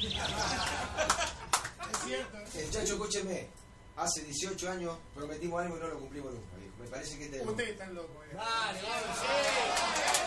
Es cierto. Chacho, escúcheme. Hace 18 años prometimos algo y no lo cumplimos nunca, viejo. Me parece que te... Ustedes están locos. Dale, vamos, sí.